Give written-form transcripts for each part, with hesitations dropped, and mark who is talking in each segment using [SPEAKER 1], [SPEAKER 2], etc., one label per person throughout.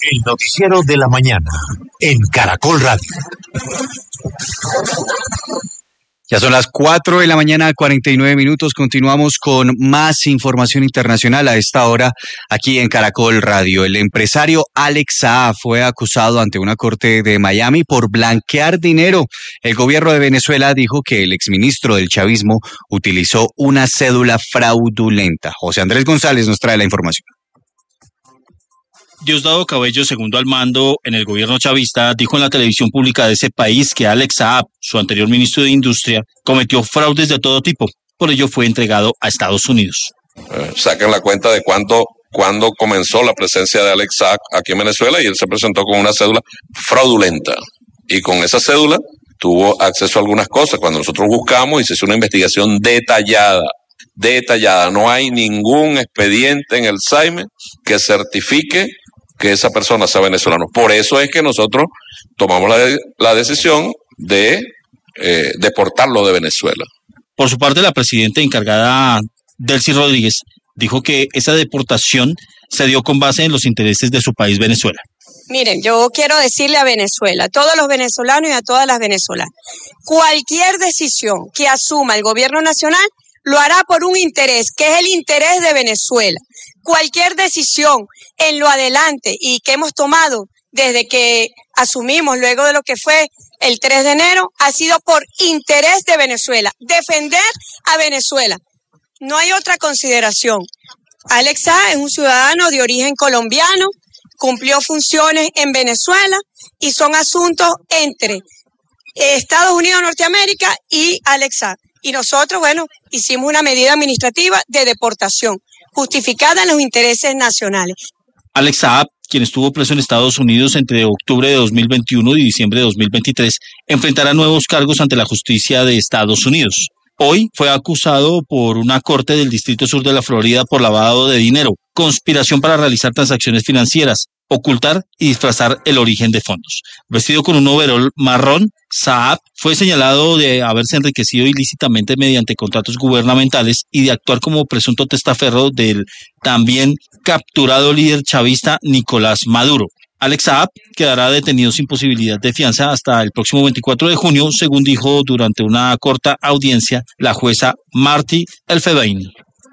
[SPEAKER 1] El noticiero de la mañana en Caracol Radio.
[SPEAKER 2] Ya son las 4 de la mañana, 49 minutos. Continuamos con más información internacional a esta hora aquí en Caracol Radio. El empresario Alex Saab fue acusado ante una corte de Miami por blanquear dinero. El gobierno de Venezuela dijo que el exministro del chavismo utilizó una cédula fraudulenta. José Andrés González nos trae la información.
[SPEAKER 3] Diosdado Cabello, segundo al mando en el gobierno chavista, dijo en la televisión pública de ese país que Alex Saab, su anterior ministro de Industria, cometió fraudes de todo tipo. Por ello fue entregado a Estados Unidos.
[SPEAKER 4] Saquen la cuenta de cuándo comenzó la presencia de Alex Saab aquí en Venezuela, y él se presentó con una cédula fraudulenta. Y con esa cédula tuvo acceso a algunas cosas. Cuando nosotros buscamos y se hizo una investigación detallada, no hay ningún expediente en el SAIME que certifique que esa persona sea venezolano. Por eso es que nosotros tomamos la decisión de deportarlo de Venezuela.
[SPEAKER 3] Por su parte, la presidenta encargada, Delcy Rodríguez, dijo que esa deportación se dio con base en los intereses de su país, Venezuela.
[SPEAKER 5] Miren, yo quiero decirle a Venezuela, a todos los venezolanos y a todas las venezolanas, cualquier decisión que asuma el gobierno nacional lo hará por un interés, que es el interés de Venezuela. Cualquier decisión en lo adelante y que hemos tomado desde que asumimos, luego de lo que fue el 3 de enero, ha sido por interés de Venezuela, defender a Venezuela. No hay otra consideración. Alex Saab es un ciudadano de origen colombiano, cumplió funciones en Venezuela y son asuntos entre Estados Unidos de Norteamérica y Alex Saab. Y nosotros, hicimos una medida administrativa de deportación, justificada en los intereses nacionales.
[SPEAKER 3] Alex Saab, quien estuvo preso en Estados Unidos entre octubre de 2021 y diciembre de 2023, enfrentará nuevos cargos ante la justicia de Estados Unidos. Hoy fue acusado por una corte del Distrito Sur de la Florida por lavado de dinero, conspiración para realizar transacciones financieras, ocultar y disfrazar el origen de fondos. Vestido con un overol marrón, Saab fue señalado de haberse enriquecido ilícitamente mediante contratos gubernamentales y de actuar como presunto testaferro del también capturado líder chavista Nicolás Maduro. Alex Saab quedará detenido sin posibilidad de fianza hasta el próximo 24 de junio, según dijo durante una corta audiencia la jueza Marty Elfebein.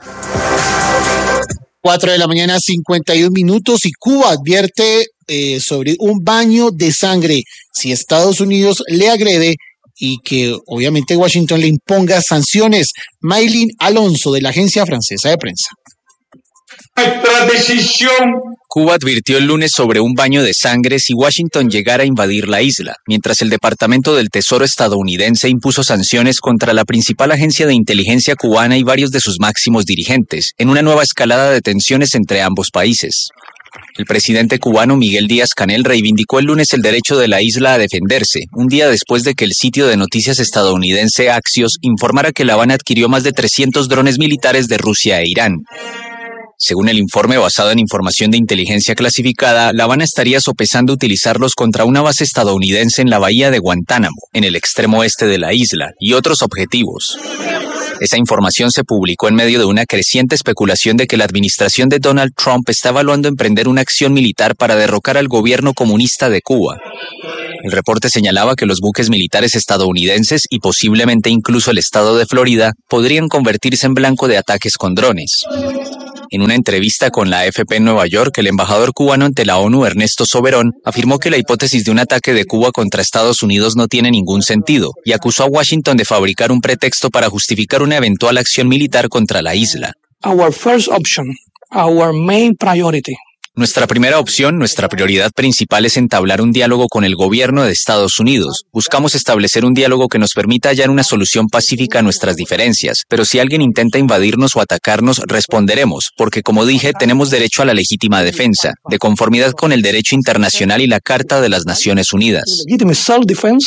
[SPEAKER 6] 4 de la mañana, 51 minutos, y Cuba advierte sobre un baño de sangre si Estados Unidos le agrede y que obviamente Washington le imponga sanciones. Maylin Alonso, de la agencia francesa de prensa.
[SPEAKER 7] Nuestra decisión.
[SPEAKER 8] Cuba advirtió el lunes sobre un baño de sangre si Washington llegara a invadir la isla, mientras el Departamento del Tesoro estadounidense impuso sanciones contra la principal agencia de inteligencia cubana y varios de sus máximos dirigentes, en una nueva escalada de tensiones entre ambos países. El presidente cubano Miguel Díaz-Canel reivindicó el lunes el derecho de la isla a defenderse, un día después de que el sitio de noticias estadounidense Axios informara que La Habana adquirió más de 300 drones militares de Rusia e Irán. Según el informe basado en información de inteligencia clasificada, La Habana estaría sopesando utilizarlos contra una base estadounidense en la bahía de Guantánamo, en el extremo oeste de la isla, y otros objetivos. Esa información se publicó en medio de una creciente especulación de que la administración de Donald Trump está evaluando emprender una acción militar para derrocar al gobierno comunista de Cuba. El reporte señalaba que los buques militares estadounidenses y posiblemente incluso el estado de Florida podrían convertirse en blanco de ataques con drones. En una entrevista con la AFP en Nueva York, el embajador cubano ante la ONU, Ernesto Soberón, afirmó que la hipótesis de un ataque de Cuba contra Estados Unidos no tiene ningún sentido y acusó a Washington de fabricar un pretexto para justificar una eventual acción militar contra la isla.
[SPEAKER 9] Our first option, our main priority.
[SPEAKER 8] Nuestra primera opción, nuestra prioridad principal es entablar un diálogo con el gobierno de Estados Unidos. Buscamos establecer un diálogo que nos permita hallar una solución pacífica a nuestras diferencias, pero si alguien intenta invadirnos o atacarnos, responderemos, porque como dije, tenemos derecho a la legítima defensa, de conformidad con el derecho internacional y la Carta de las Naciones Unidas.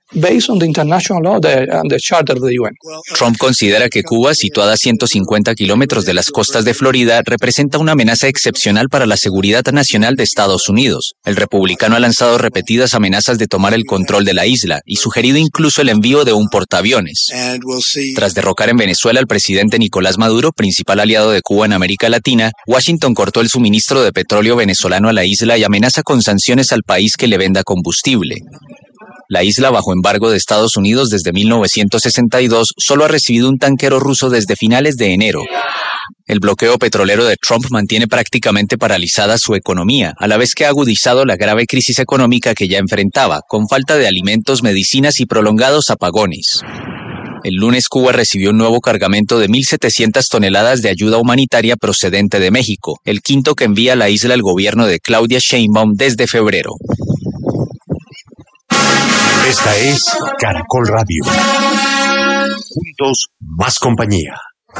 [SPEAKER 9] based on the international law and the charter of the UN.
[SPEAKER 8] Trump considera que Cuba, situada a 150 kilómetros de las costas de Florida, representa una amenaza excepcional para la seguridad nacional de Estados Unidos. El republicano ha lanzado repetidas amenazas de tomar el control de la isla y sugerido incluso el envío de un portaaviones. Tras derrocar en Venezuela al presidente Nicolás Maduro, principal aliado de Cuba en América Latina, Washington cortó el suministro de petróleo venezolano a la isla y amenaza con sanciones al país que le venda combustible. La isla, bajo embargo de Estados Unidos desde 1962, solo ha recibido un tanquero ruso desde finales de enero. El bloqueo petrolero de Trump mantiene prácticamente paralizada su economía, a la vez que ha agudizado la grave crisis económica que ya enfrentaba, con falta de alimentos, medicinas y prolongados apagones. El lunes Cuba recibió un nuevo cargamento de 1.700 toneladas de ayuda humanitaria procedente de México, el quinto que envía a la isla el gobierno de Claudia Sheinbaum desde febrero.
[SPEAKER 1] Esta es Caracol Radio. Juntos, más compañía.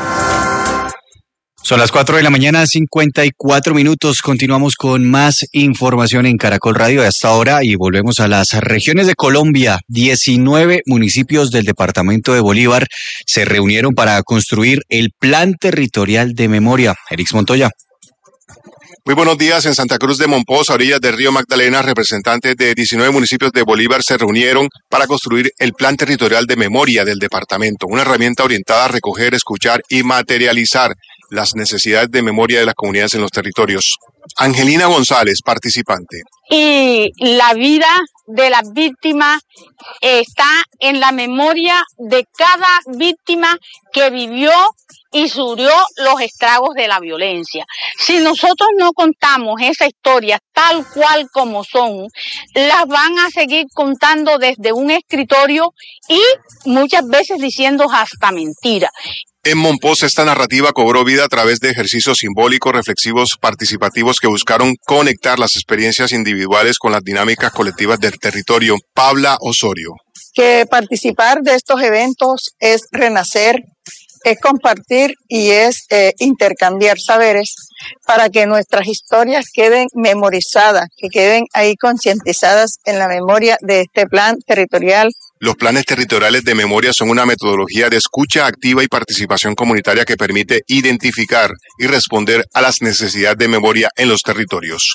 [SPEAKER 2] Son las 4 de la mañana, 54 minutos. Continuamos con más información en Caracol Radio hasta ahora y volvemos a las regiones de Colombia. 19 municipios del departamento de Bolívar se reunieron para construir el Plan Territorial de Memoria. Erix Montoya.
[SPEAKER 10] Muy buenos días. En Santa Cruz de Mompox, a orillas del río Magdalena, representantes de 19 municipios de Bolívar se reunieron para construir el Plan Territorial de Memoria del departamento, una herramienta orientada a recoger, escuchar y materializar las necesidades de memoria de las comunidades en los territorios. Angelina González, participante.
[SPEAKER 11] Y la vida de las víctimas está en la memoria de cada víctima que vivió y sufrió los estragos de la violencia. Si nosotros no contamos esa historia tal cual como son, las van a seguir contando desde un escritorio y muchas veces diciendo hasta mentiras.
[SPEAKER 10] En Mompox, esta narrativa cobró vida a través de ejercicios simbólicos, reflexivos, participativos que buscaron conectar las experiencias individuales con las dinámicas colectivas del territorio. Paula Osorio.
[SPEAKER 12] Que participar de estos eventos es renacer, es compartir y es intercambiar saberes para que nuestras historias queden memorizadas, que queden ahí concientizadas en la memoria de este plan territorial.
[SPEAKER 10] Los planes territoriales de memoria son una metodología de escucha activa y participación comunitaria que permite identificar y responder a las necesidades de memoria en los territorios.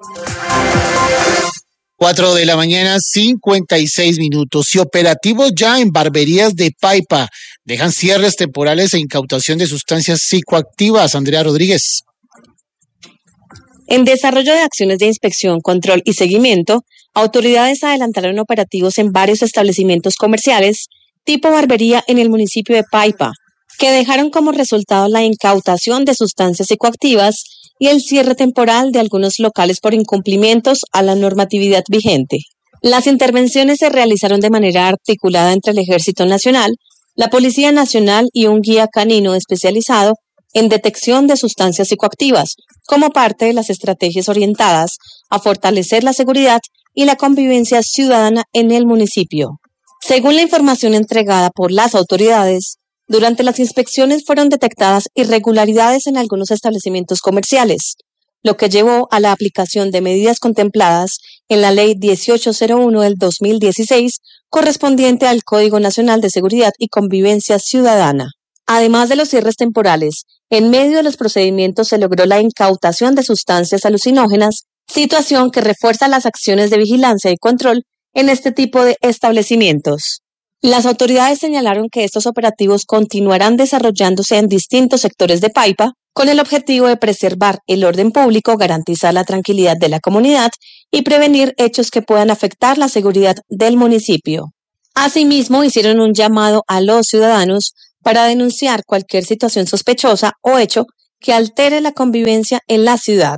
[SPEAKER 6] 4 de la mañana, 56 minutos. Y operativos ya en barberías de Paipa. Dejan cierres temporales e incautación de sustancias psicoactivas. Andrea Rodríguez.
[SPEAKER 13] En desarrollo de acciones de inspección, control y seguimiento, autoridades adelantaron operativos en varios establecimientos comerciales tipo barbería en el municipio de Paipa, que dejaron como resultado la incautación de sustancias psicoactivas y el cierre temporal de algunos locales por incumplimientos a la normatividad vigente. Las intervenciones se realizaron de manera articulada entre el Ejército Nacional, la Policía Nacional y un guía canino especializado en detección de sustancias psicoactivas, como parte de las estrategias orientadas a fortalecer la seguridad y la convivencia ciudadana en el municipio. Según la información entregada por las autoridades, durante las inspecciones fueron detectadas irregularidades en algunos establecimientos comerciales, lo que llevó a la aplicación de medidas contempladas en la Ley 1801 del 2016, correspondiente al Código Nacional de Seguridad y Convivencia Ciudadana. Además de los cierres temporales, en medio de los procedimientos se logró la incautación de sustancias alucinógenas, situación que refuerza las acciones de vigilancia y control en este tipo de establecimientos. Las autoridades señalaron que estos operativos continuarán desarrollándose en distintos sectores de Paipa con el objetivo de preservar el orden público, garantizar la tranquilidad de la comunidad y prevenir hechos que puedan afectar la seguridad del municipio. Asimismo, hicieron un llamado a los ciudadanos para denunciar cualquier situación sospechosa o hecho que altere la convivencia en la ciudad.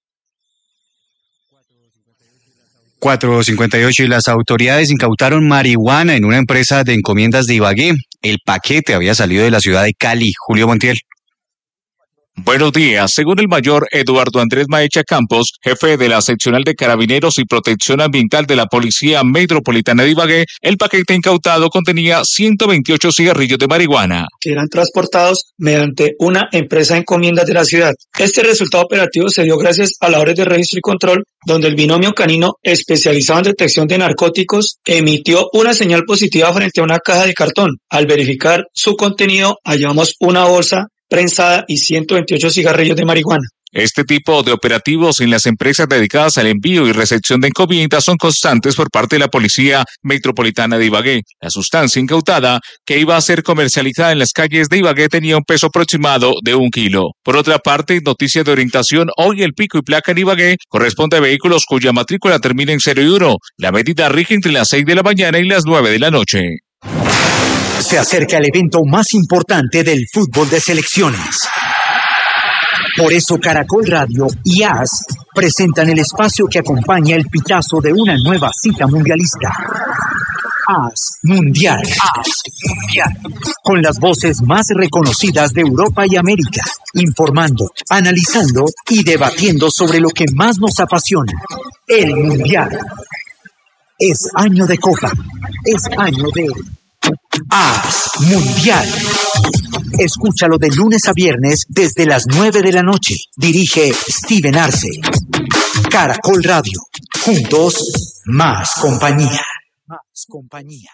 [SPEAKER 2] 4:58 y las autoridades incautaron marihuana en una empresa de encomiendas de Ibagué. El paquete había salido de la ciudad de Cali. Julio Montiel.
[SPEAKER 14] Buenos días. Según el mayor Eduardo Andrés Maecha Campos, jefe de la seccional de Carabineros y Protección Ambiental de la Policía Metropolitana de Ibagué, el paquete incautado contenía 128 cigarrillos de marihuana,
[SPEAKER 15] que eran transportados mediante una empresa encomienda de la ciudad. Este resultado operativo se dio gracias a labores de registro y control, donde el binomio canino especializado en detección de narcóticos emitió una señal positiva frente a una caja de cartón. Al verificar su contenido, hallamos una bolsa prensada y 128 cigarrillos de marihuana.
[SPEAKER 14] Este tipo de operativos en las empresas dedicadas al envío y recepción de encomiendas son constantes por parte de la Policía Metropolitana de Ibagué. La sustancia incautada, que iba a ser comercializada en las calles de Ibagué, tenía un peso aproximado de 1 kilo. Por otra parte, noticias de orientación, hoy el pico y placa en Ibagué corresponde a vehículos cuya matrícula termina en 0 y 1. La medida rige entre las 6 de la mañana y las 9 de la noche.
[SPEAKER 1] Se acerca el evento más importante del fútbol de selecciones. Por eso Caracol Radio y AS presentan el espacio que acompaña el pitazo de una nueva cita mundialista. AS Mundial. AS Mundial. Con las voces más reconocidas de Europa y América, informando, analizando y debatiendo sobre lo que más nos apasiona, el Mundial. Es año de Copa, es año de AS Mundial. Escúchalo de lunes a viernes desde las 9 de la noche. Dirige Steven Arce. Caracol Radio. Juntos, más compañía. Más compañía.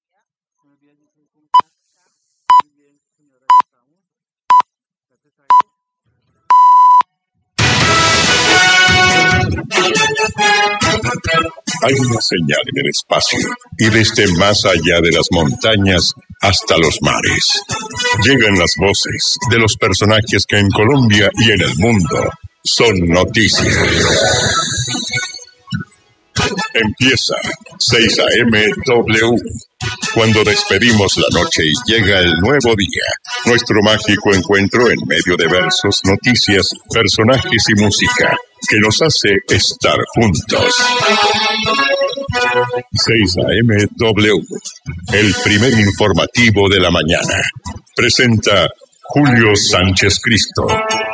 [SPEAKER 16] Hay una señal en el espacio y desde más allá de las montañas hasta los mares. Llegan las voces de los personajes que en Colombia y en el mundo son noticias. Empieza 6 AM W. Cuando despedimos la noche y llega el nuevo día, nuestro mágico encuentro en medio de versos, noticias, personajes y música que nos hace estar juntos. 6 AM W, el primer informativo de la mañana. Presenta Julio Sánchez Cristo.